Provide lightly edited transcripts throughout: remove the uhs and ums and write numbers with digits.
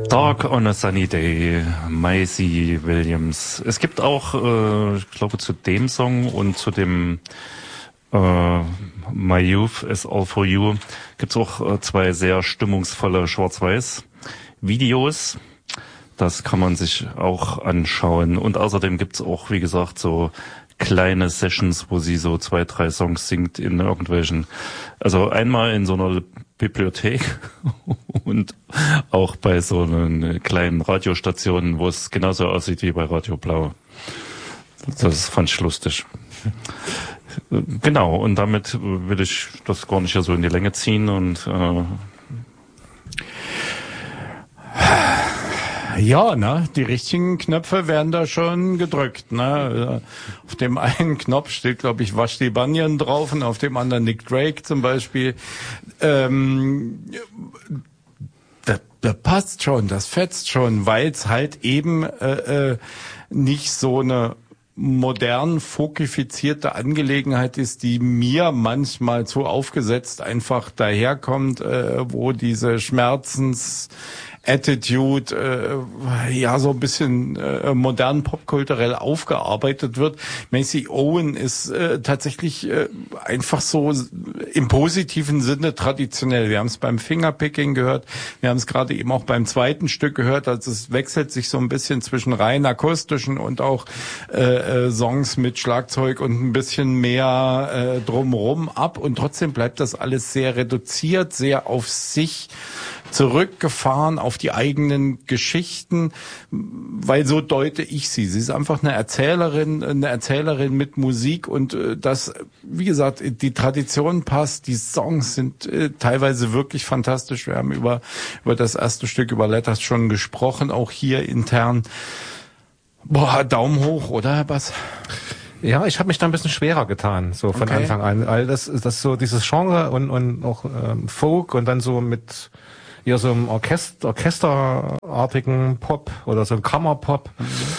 Dark on a Sunny Day, Maisie Williams. Es gibt auch, ich glaube, zu dem Song und zu dem My Youth is All For You gibt's auch zwei sehr stimmungsvolle Schwarz-Weiß-Videos. Das kann man sich auch anschauen. Und außerdem gibt's auch, wie gesagt, so kleine Sessions, wo sie so 2, 3 Songs singt in irgendwelchen, also einmal in so einer Bibliothek und auch bei so einer kleinen Radiostation, wo es genauso aussieht wie bei Radio Blau. Das fand ich lustig. Genau, und damit will ich das gar nicht so in die Länge ziehen und ja, ne, die richtigen Knöpfe werden da schon gedrückt, ne. Auf dem einen Knopf steht, glaube ich, Vashti Bunyan drauf und auf dem anderen Nick Drake zum Beispiel. Das passt schon, das fetzt schon, weil es halt eben nicht so eine modern fokifizierte Angelegenheit ist, die mir manchmal zu aufgesetzt einfach daherkommt, wo diese Attitude ja so ein bisschen modern popkulturell aufgearbeitet wird. Macy Owen ist tatsächlich einfach so im positiven Sinne traditionell. Wir haben es beim Fingerpicking gehört, wir haben es gerade eben auch beim zweiten Stück gehört, also es wechselt sich so ein bisschen zwischen rein akustischen und auch Songs mit Schlagzeug und ein bisschen mehr drumherum ab und trotzdem bleibt das alles sehr reduziert, sehr auf sich zurückgefahren, auf die eigenen Geschichten, weil so deute ich sie. Sie ist einfach eine Erzählerin mit Musik und das, wie gesagt, die Tradition passt, die Songs sind teilweise wirklich fantastisch. Wir haben über das erste Stück, über Letters schon gesprochen, auch hier intern. Boah, Daumen hoch, oder Herr Bass? Ja, ich habe mich da ein bisschen schwerer getan, so von Anfang an. All das so dieses Genre und auch Folk und dann so mit eher so einem orchesterartigen Pop oder so ein Kammerpop.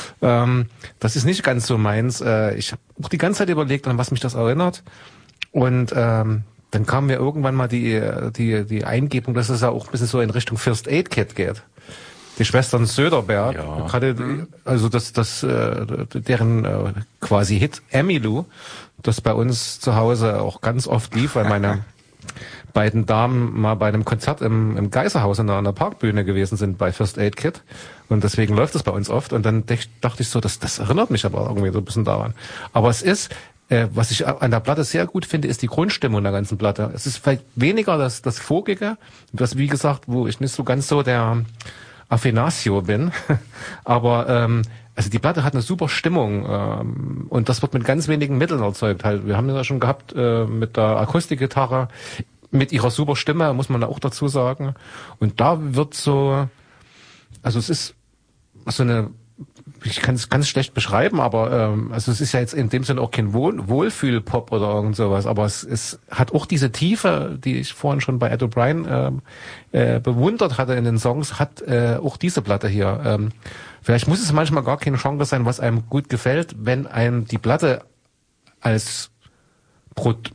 Das ist nicht ganz so meins. Ich habe auch die ganze Zeit überlegt, an was mich das erinnert. Und dann kam mir irgendwann mal die Eingebung, dass es ja auch ein bisschen so in Richtung First Aid Kit geht. Die Schwestern Söderberg, ja. Gerade, also deren quasi Hit Emmylou, das bei uns zu Hause auch ganz oft lief, weil meine beiden Damen mal bei einem Konzert im Geiserhaus an der Parkbühne gewesen sind bei First Aid Kit und deswegen läuft es bei uns oft und dann dachte ich so, das erinnert mich aber irgendwie so ein bisschen daran. Aber es ist, was ich an der Platte sehr gut finde, ist die Grundstimmung der ganzen Platte. Es ist vielleicht weniger das Vogige, das wie gesagt, wo ich nicht so ganz so der Affinatio bin, aber also die Platte hat eine super Stimmung und das wird mit ganz wenigen Mitteln erzeugt. Halt, wir haben das ja schon gehabt mit der Akustikgitarre, mit ihrer super Stimme, muss man auch dazu sagen. Und da wird so, also es ist so eine, ich kann es ganz schlecht beschreiben, aber also es ist ja jetzt in dem Sinne auch kein Wohlfühl-Pop oder irgend sowas, aber es hat auch diese Tiefe, die ich vorhin schon bei Ed O'Brien bewundert hatte in den Songs, hat auch diese Platte hier. Vielleicht muss es manchmal gar kein Genre sein, was einem gut gefällt, wenn einem die Platte als Produkt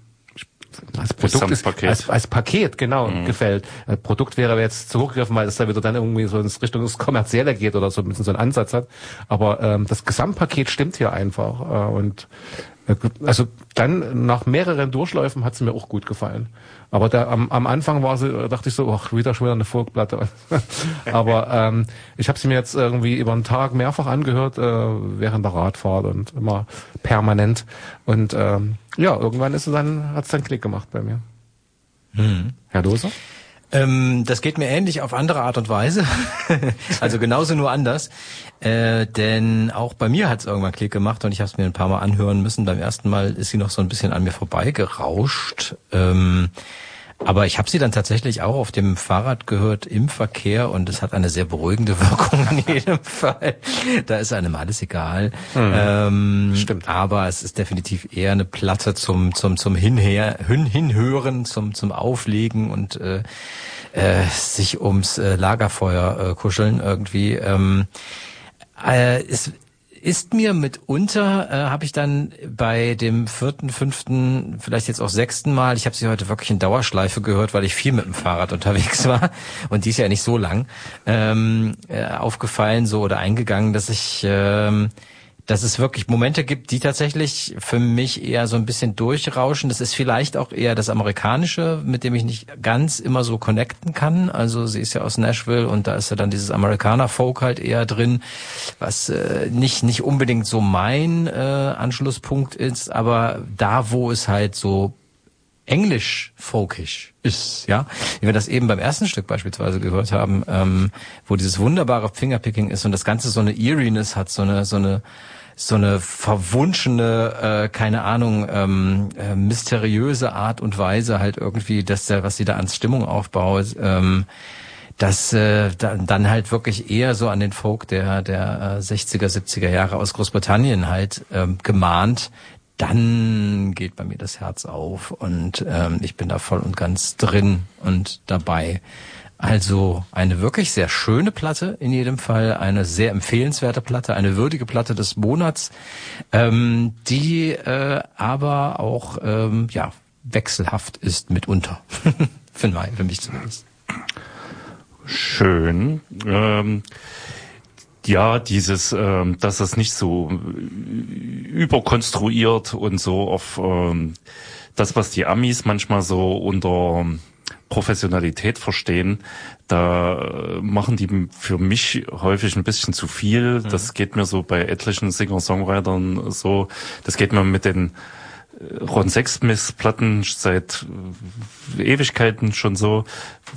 ist, als Paket, genau, gefällt. Produkt wäre jetzt zu hochgegriffen, weil es da wieder dann irgendwie so in Richtung des Kommerzielle geht oder so ein bisschen so einen Ansatz hat. Aber das Gesamtpaket stimmt hier einfach. Und also dann nach mehreren Durchläufen hat es mir auch gut gefallen. Aber am Anfang dachte ich so, ach, wieder schon wieder eine Folkplatte. Aber ich habe sie mir jetzt irgendwie über einen Tag mehrfach angehört, während der Radfahrt und immer permanent. Und ja, irgendwann hat's dann Klick gemacht bei mir. Herr Doser? Das geht mir ähnlich auf andere Art und Weise. Also genauso nur anders. Denn auch bei mir hat es irgendwann Klick gemacht und ich habe es mir ein paar Mal anhören müssen. Beim ersten Mal ist sie noch so ein bisschen an mir vorbeigerauscht. Aber ich habe sie dann tatsächlich auch auf dem Fahrrad gehört im Verkehr und es hat eine sehr beruhigende Wirkung in jedem Fall. Da ist einem alles egal. Stimmt. Aber es ist definitiv eher eine Platte zum Hinhören, zum Auflegen und sich ums Lagerfeuer kuscheln irgendwie. ist mir mitunter, habe ich dann bei dem 4., 5., vielleicht jetzt auch 6. Mal, ich habe sie heute wirklich in Dauerschleife gehört, weil ich viel mit dem Fahrrad unterwegs war und die ist ja nicht so lang, aufgefallen so oder eingegangen, dass es wirklich Momente gibt, die tatsächlich für mich eher so ein bisschen durchrauschen. Das ist vielleicht auch eher das Amerikanische, mit dem ich nicht ganz immer so connecten kann. Also sie ist ja aus Nashville und da ist ja dann dieses Amerikaner-Folk halt eher drin, was nicht unbedingt so mein Anschlusspunkt ist, aber da, wo es halt so englisch-folkisch ist, ja, wie wir das eben beim ersten Stück beispielsweise gehört haben, wo dieses wunderbare Fingerpicking ist und das Ganze so eine Eeriness hat, so eine verwunschene, keine Ahnung, mysteriöse Art und Weise halt irgendwie, was sie da an Stimmung aufbaut, das dann halt wirklich eher so an den Folk der 60er, 70er Jahre aus Großbritannien halt gemahnt. Dann geht bei mir das Herz auf und ich bin da voll und ganz drin und dabei. Also eine wirklich sehr schöne Platte in jedem Fall, eine sehr empfehlenswerte Platte, eine würdige Platte des Monats, die aber auch wechselhaft ist mitunter. Für mich zumindest. Schön. Ja, dass es nicht so überkonstruiert und so auf das, was die Amis manchmal so unter Professionalität verstehen, da machen die für mich häufig ein bisschen zu viel. Das geht mir so bei etlichen Singer-Songwritern so. Das geht mir mit den Ron Sexsmith-Platten seit Ewigkeiten schon so.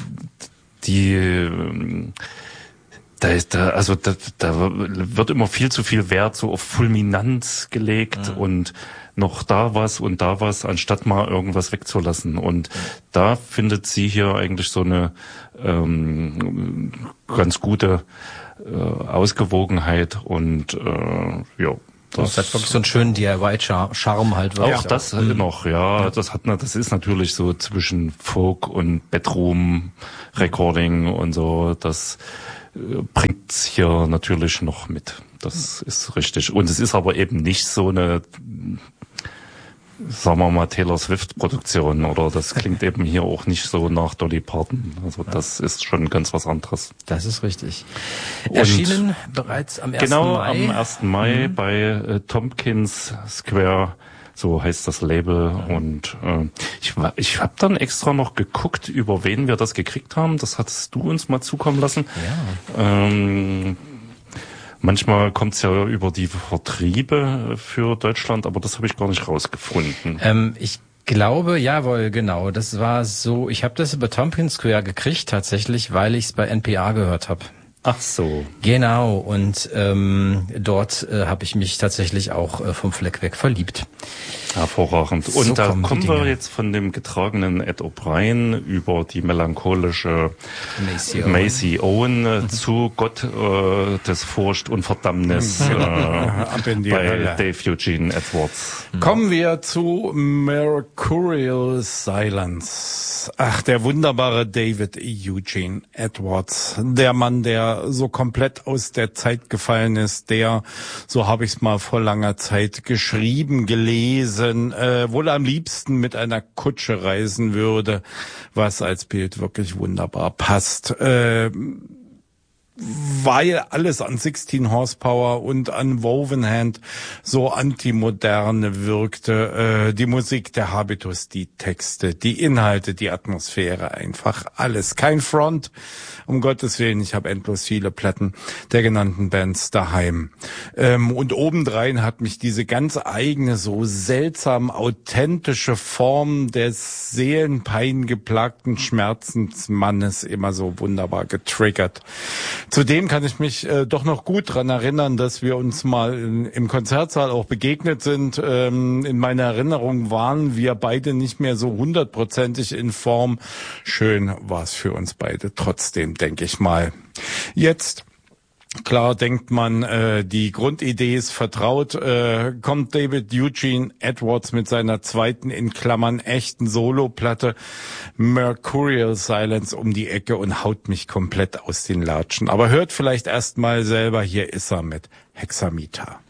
Da wird immer viel zu viel Wert so auf Fulminanz gelegt und noch da was, anstatt mal irgendwas wegzulassen. Und da findet sie hier eigentlich so eine ganz gute Ausgewogenheit und Das hat wirklich so einen schönen DIY-Charme halt. Auch das noch, ja. Das ist natürlich so zwischen Folk und Bedroom-Recording und so. Das bringt's hier natürlich noch mit. Das ist richtig. Und es ist aber eben nicht so eine, sagen wir mal, Taylor Swift-Produktion, oder das klingt eben hier auch nicht so nach Dolly Parton. Also das ist schon ganz was anderes. Das ist richtig. Erschienen bereits am 1. Mai. Genau, am 1. Mai bei Tompkins Square. So heißt das Label. Und ich habe dann extra noch geguckt, über wen wir das gekriegt haben. Das hattest du uns mal zukommen lassen. Ja. Manchmal kommt's ja über die Vertriebe für Deutschland, aber das habe ich gar nicht rausgefunden. Ich glaube, jawohl, genau. Das war so, ich habe das über Tompkins Square gekriegt tatsächlich, weil ich es bei NPR gehört habe. Ach so. Genau, und dort habe ich mich tatsächlich auch vom Fleck weg verliebt. Hervorragend. Und so da kommen wir jetzt von dem getragenen Ed O'Brien über die melancholische Macy Owen zu Gott des Furcht und Verdammnis bei Dave Eugene Edwards. Kommen wir zu Mercurial Silence. Ach, der wunderbare David Eugene Edwards. Der Mann, der so komplett aus der Zeit gefallen ist, der, so habe ich es mal vor langer Zeit geschrieben, gelesen, wohl am liebsten mit einer Kutsche reisen würde, was als Bild wirklich wunderbar passt. Weil alles an 16 Horsepower und an Woven Hand so antimoderne wirkte. Die Musik, der Habitus, die Texte, die Inhalte, die Atmosphäre, einfach alles. Kein Front, um Gottes Willen, ich habe endlos viele Platten der genannten Bands daheim. Und obendrein hat mich diese ganz eigene, so seltsam authentische Form des seelenpeingeplagten Schmerzensmannes immer so wunderbar getriggert. Zudem kann ich mich doch noch gut dran erinnern, dass wir uns mal im Konzertsaal auch begegnet sind. In meiner Erinnerung waren wir beide nicht mehr so 100%ig in Form. Schön war es für uns beide trotzdem, denke ich mal. Jetzt, klar denkt man, die Grundidee ist vertraut, kommt David Eugene Edwards mit seiner zweiten, in Klammern echten Soloplatte Mercurial Silence um die Ecke und haut mich komplett aus den Latschen. Aber hört vielleicht erst mal selber, hier ist er mit Hexameter.